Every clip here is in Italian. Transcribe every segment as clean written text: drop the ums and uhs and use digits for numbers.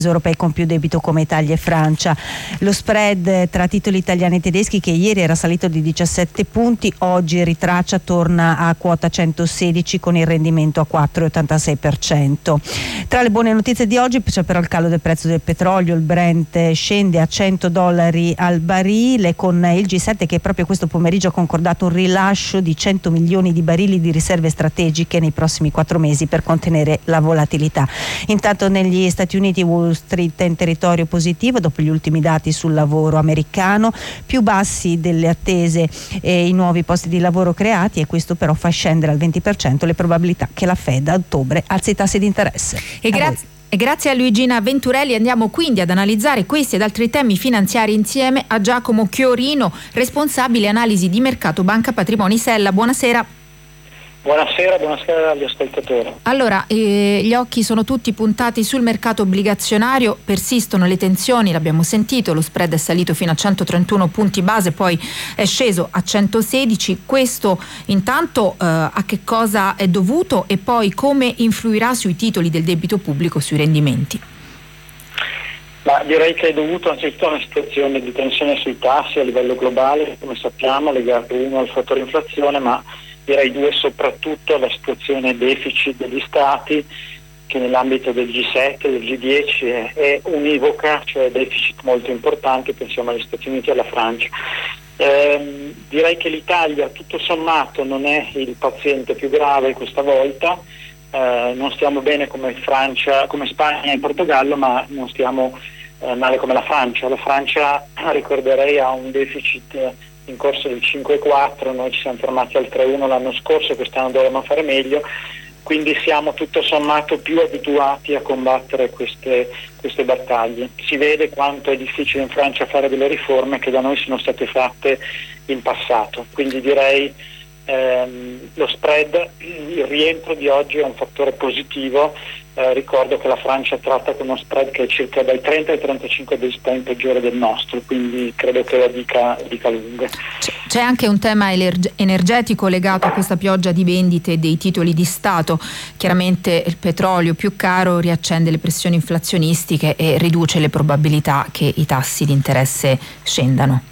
europei con più debito come Italia e Francia. Lo spread tra titoli italiani e tedeschi, che ieri era salito di 17 punti, oggi ritraccia, torna a quota 116 con il rendimento a 4,86%. Tra le buone notizie di oggi c'è però il calo del prezzo del petrolio. Il Brent scende a $100 al barile, con il G7 che proprio questo pomeriggio ha concordato un rilascio di 100 milioni di barili di riserve strategiche nei prossimi 4 mesi per contenere la volatilità. Intanto negli Stati Uniti Wall Street è in territorio positivo dopo gli ultimi dati sul lavoro americano, più bassi delle attese i nuovi posti di lavoro creati, e questo però fa scendere al 20% le probabilità che la Fed a ottobre alzi i tassi di interesse. E grazie a Luigina Venturelli andiamo quindi ad analizzare questi ed altri temi finanziari insieme a Giacomo Chiorino, responsabile analisi di mercato Banca Patrimoni Sella. Buonasera. Buonasera agli ascoltatori. Allora, gli occhi sono tutti puntati sul mercato obbligazionario, persistono le tensioni, l'abbiamo sentito, lo spread è salito fino a 131 punti base, poi è sceso a 116. Questo intanto a che cosa è dovuto e poi come influirà sui titoli del debito pubblico, sui rendimenti? Ma direi che è dovuto anzitutto a una situazione di tensione sui tassi a livello globale, come sappiamo, legato uno al fattore inflazione, ma direi due soprattutto alla situazione deficit degli stati, che nell'ambito del G7, del G10 è univoca, cioè deficit molto importanti, pensiamo agli Stati Uniti e alla Francia. Direi che l'Italia tutto sommato non è il paziente più grave questa volta, non stiamo bene come Francia, come Spagna e Portogallo, ma non stiamo male come la Francia. La Francia, ricorderei, ha un deficit in corso del 5,4, noi ci siamo fermati al 3,1 l'anno scorso, quest'anno dovremmo fare meglio, quindi siamo tutto sommato più abituati a combattere queste battaglie. Si vede quanto è difficile in Francia fare delle riforme che da noi sono state fatte in passato, quindi direi lo spread, il rientro di oggi è un fattore positivo. Ricordo che la Francia tratta con uno spread che è circa dai 30 ai 35 basis point peggiore del nostro, quindi credo che la dica lunga. C'è anche un tema energetico legato a questa pioggia di vendite dei titoli di Stato. Chiaramente il petrolio più caro riaccende le pressioni inflazionistiche e riduce le probabilità che i tassi di interesse scendano.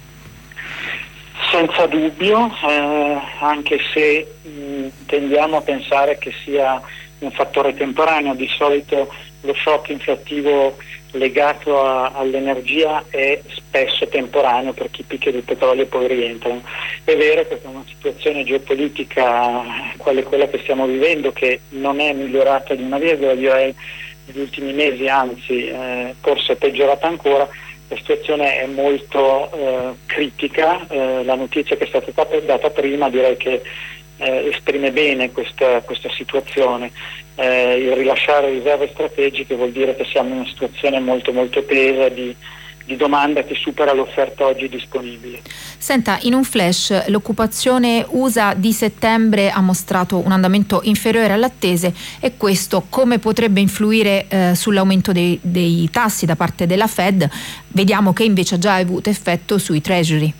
Senza dubbio, anche se tendiamo a pensare che sia un fattore temporaneo. Di solito lo shock inflattivo legato all'energia è spesso temporaneo perché i picchi del petrolio poi rientrano. È vero che con una situazione geopolitica quale quella che stiamo vivendo, che non è migliorata di una virgola, direi negli ultimi mesi, anzi forse è peggiorata ancora, la situazione è molto critica. La notizia che è stata data prima direi che esprime bene questa situazione. Il rilasciare riserve strategiche vuol dire che siamo in una situazione molto molto tesa di domanda che supera l'offerta oggi disponibile. Senta, in un flash, l'occupazione USA di settembre ha mostrato un andamento inferiore alle attese, e questo come potrebbe influire sull'aumento dei tassi da parte della Fed? Vediamo che invece ha già avuto effetto sui treasury.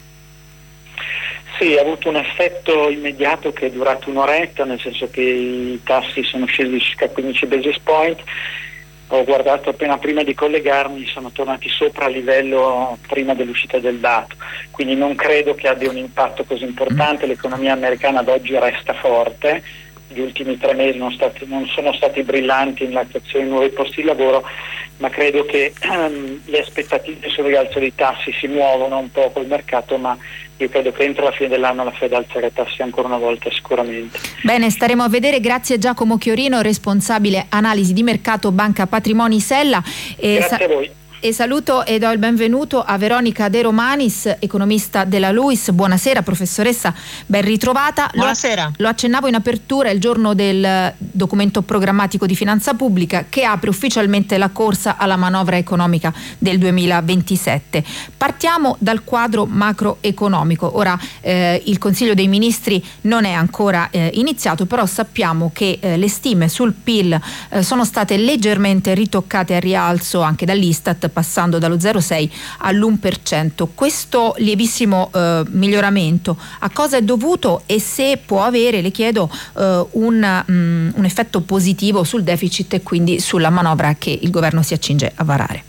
Sì, ha avuto un effetto immediato che è durato un'oretta, nel senso che i tassi sono scesi di circa 15 basis point. Ho guardato appena prima di collegarmi, sono tornati sopra il livello prima dell'uscita del dato, quindi non credo che abbia un impatto così importante. L'economia americana ad oggi resta forte, gli ultimi 3 mesi non sono stati brillanti nella creazione di nuovi posti di lavoro, ma credo che le aspettative sul rialzo dei tassi si muovono un po' col mercato, ma io credo che entro la fine dell'anno la Fed alzerà i tassi ancora una volta sicuramente. Bene, staremo a vedere. Grazie Giacomo Chiorino, responsabile analisi di mercato Banca Patrimoni Sella. Grazie a voi. E saluto e do il benvenuto a Veronica De Romanis, economista della LUISS. Buonasera professoressa, ben ritrovata. Buonasera. Lo accennavo in apertura, il giorno del documento programmatico di finanza pubblica che apre ufficialmente la corsa alla manovra economica del 2027. Partiamo dal quadro macroeconomico. Ora il Consiglio dei Ministri non è ancora iniziato, però sappiamo che le stime sul PIL sono state leggermente ritoccate a rialzo anche dall'Istat passando dallo 0,6 all'1%. Questo lievissimo miglioramento a cosa è dovuto e se può avere, le chiedo, un effetto positivo sul deficit e quindi sulla manovra che il governo si accinge a varare?